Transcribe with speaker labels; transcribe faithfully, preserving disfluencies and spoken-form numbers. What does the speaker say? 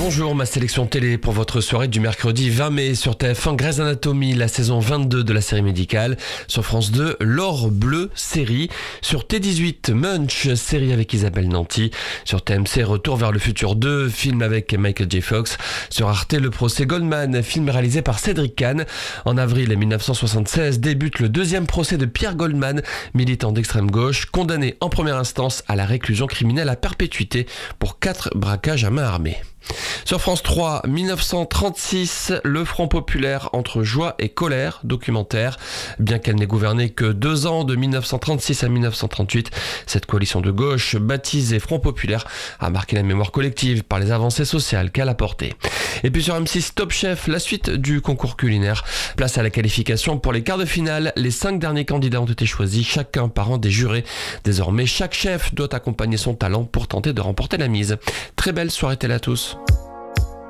Speaker 1: Bonjour, ma sélection télé pour votre soirée du mercredi vingt mai sur T F un, Grey's Anatomy, la saison vingt-deux de la série médicale. Sur France deux, L'Or Bleu, série. Sur T dix-huit, Munch, série avec Isabelle Nanty. Sur T M C, Retour vers le futur deux, film avec Michael J. Fox. Sur Arte, Le procès Goldman, film réalisé par Cédric Kahn. En avril mille neuf cent soixante-seize débute le deuxième procès de Pierre Goldman, militant d'extrême gauche, condamné en première instance à la réclusion criminelle à perpétuité pour quatre braquages à main armée. Sur France trois, mille neuf cent trente-six, le Front populaire entre joie et colère, documentaire. Bien qu'elle n'ait gouverné que deux ans, de mille neuf cent trente-six à mille neuf cent trente-huit, cette coalition de gauche, baptisée Front populaire, a marqué la mémoire collective par les avancées sociales qu'elle a portées. Et puis sur M six, Top Chef, la suite du concours culinaire. Place à la qualification pour les quarts de finale. Les cinq derniers candidats ont été choisis, chacun par un des jurés. Désormais, chaque chef doit accompagner son talent pour tenter de remporter la mise. Très belle soirée télé à tous.